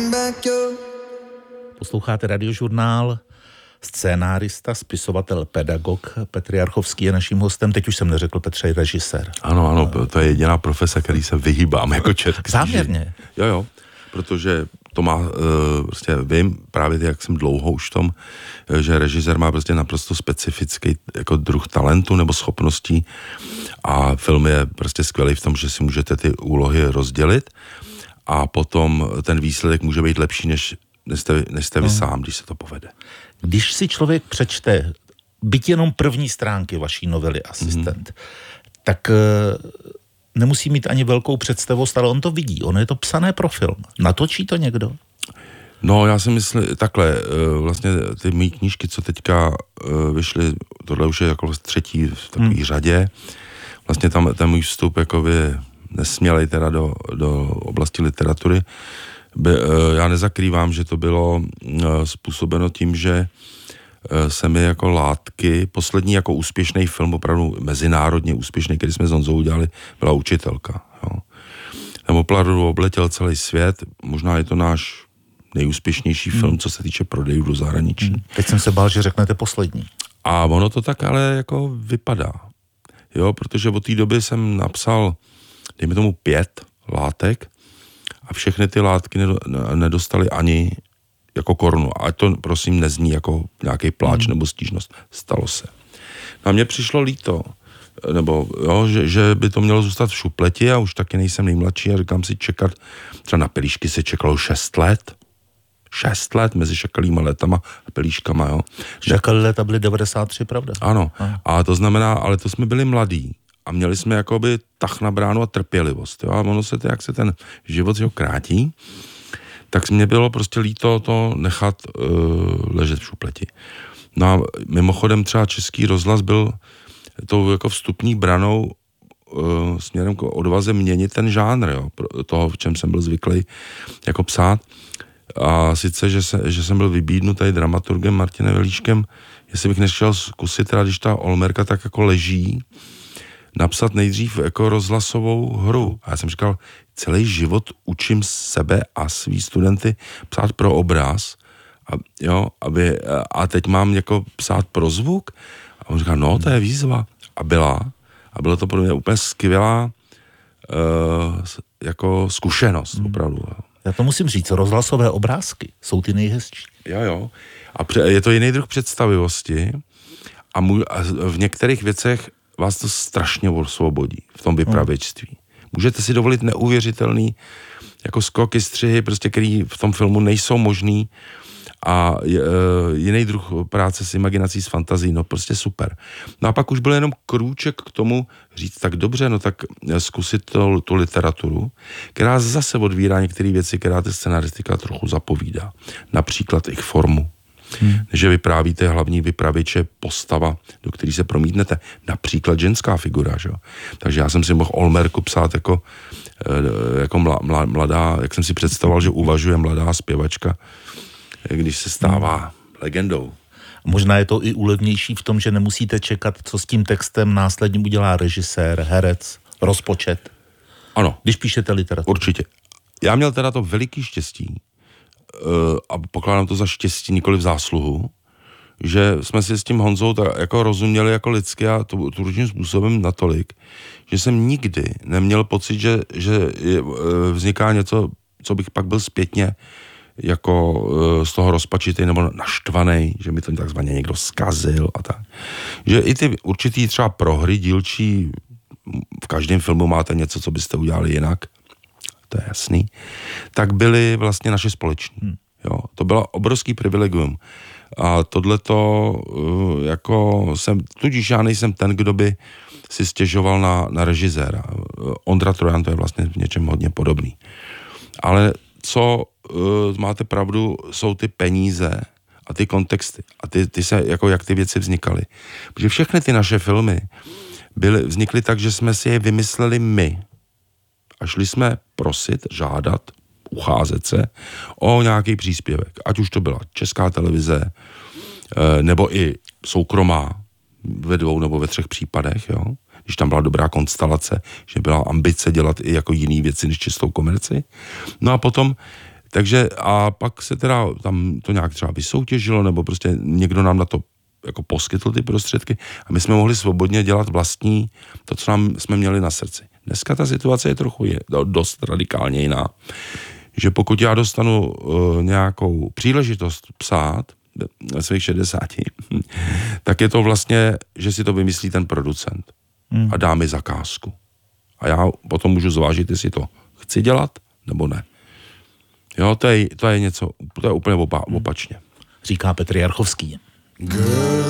Posloucháte Radiožurnál. Scénárista, spisovatel, pedagog Petr Jarchovský je naším hostem. Teď už jsem neřekl, Petře, režisér. Ano, to je jediná profese, který se vyhýbám jako čert. Záměrně. Jo, protože to má, prostě vím právě jak jsem dlouho už v tom, že režisér má prostě naprosto specifický jako druh talentu nebo schopností a film je prostě skvělý v tom, že si můžete ty úlohy rozdělit a potom ten výsledek může být lepší, než jste vy sám, když se to povede. Když si člověk přečte byť jenom první stránky vaší novely Asistent, tak nemusí mít ani velkou představost, ale on to vidí. Ono je to psané pro film. Natočí to někdo? No, já si myslím, takhle, vlastně ty mý knížky, co teďka vyšly, tohle už je jako třetí v takové řadě, vlastně tam ten můj vstup jakoby nesmělej teda do oblasti literatury. Já nezakrývám, že to bylo způsobeno tím, že se mi jako Látky, poslední jako úspěšný film, opravdu mezinárodně úspěšný, který jsme s Honzou udělali, byla Učitelka. Jo. Ten opravdu obletěl celý svět, možná je to náš nejúspěšnější film, co se týče prodejů do zahraničí. Teď jsem se bál, že řeknete poslední. A ono to tak ale jako vypadá. Jo, protože od té doby jsem napsal, dejme tomu 5 látek a všechny ty látky nedostaly ani jako korunu. A to prosím nezní jako nějaký pláč nebo stížnost. Stalo se. No a mně přišlo líto, nebo jo, že by to mělo zůstat v šupleti a už taky nejsem nejmladší a říkám si čekat, třeba na Pelíšky se čekalo 6 let. 6 let mezi Šakalýma letama a Pelíškama, jo. Šakalí leta byly 93, pravda? Ano. A to znamená, ale to jsme byli mladí a měli jsme jakoby tah na bránu a trpělivost, jo. A ono se, jak se ten život krátí, tak mě bylo prostě líto to nechat ležet v šupleti. No a mimochodem třeba Český rozhlas byl tou jako vstupní branou směrem k odvaze měnit ten žánr, jo, toho, v čem jsem byl zvyklý jako psát. A sice, že jsem byl vybídnutý dramaturgem Martinem Velíškem, jestli bych nešel zkusit, teda když ta Olmerka tak jako leží, napsat nejdřív jako rozhlasovou hru. A já jsem říkal, celý život učím sebe a svý studenty psát pro obraz, a teď mám jako psát pro zvuk. A on říkal, no, to je výzva. A byla to pro mě úplně skvělá jako zkušenost, opravdu. Já to musím říct, rozhlasové obrázky jsou ty nejhezčí. Jo. A je to jiný druh představivosti a v některých věcech vás to strašně osvobodí v tom vypravěčství. Můžete si dovolit neuvěřitelný jako skoky, střihy, prostě, který v tom filmu nejsou možný a jiný druh práce s imaginací, s fantazí, no prostě super. No a pak už byl jenom krůček k tomu říct, tak dobře, no tak zkusit tu literaturu, která zase odvírá některé věci, která ta scenaristika trochu zapovídá. Například ich formu. Že vyprávíte hlavní vypravěče postava, do který se promítnete. Například ženská figura, že jo. Takže já jsem si mohl Olmerku psát jako mladá, jak jsem si představoval, že uvažuje mladá zpěvačka, když se stává legendou. Možná je to i úlevnější v tom, že nemusíte čekat, co s tím textem následně udělá režisér, herec, rozpočet. Ano. Když píšete literaturu. Určitě. Já měl teda to veliký štěstí a pokládám to za štěstí, nikoli v zásluhu, že jsme si s tím Honzou jako rozuměli jako lidsky a tvůrčím způsobem natolik, že jsem nikdy neměl pocit, že vzniká něco, co bych pak byl zpětně jako z toho rozpačitý nebo naštvaný, že mi to takzvaně někdo zkazil a tak. Že i ty určitý třeba prohry dílčí, v každém filmu máte něco, co byste udělali jinak, to je jasný, tak byly vlastně naše společní. Jo, to bylo obrovský privilegium. A tohleto tudíž já nejsem ten, kdo by si stěžoval na režiséra. Ondra Trojan to je vlastně v něčem hodně podobný. Ale co máte pravdu, jsou ty peníze a ty kontexty a ty se, jako jak ty věci vznikaly. Protože všechny ty naše filmy vznikly tak, že jsme si je vymysleli my. A šli jsme prosit, žádat, ucházet se o nějaký příspěvek. Ať už to byla Česká televize, nebo i soukromá ve 2 nebo ve 3 případech, jo. Když tam byla dobrá konstelace, že byla ambice dělat i jako jiný věci než čistou komerci. No a potom Takže a pak se teda tam to nějak třeba vysoutěžilo, nebo prostě někdo nám na to jako poskytl ty prostředky a my jsme mohli svobodně dělat vlastní to, co jsme měli na srdci. Dneska ta situace je trochu dost radikálně jiná, že pokud já dostanu nějakou příležitost psát ve svých 60, tak je to vlastně, že si to vymyslí ten producent a dá mi zakázku. A já potom můžu zvážit, jestli to chci dělat, nebo ne. Jo, to je něco, to je úplně opačně. Říká Petr Jarchovský.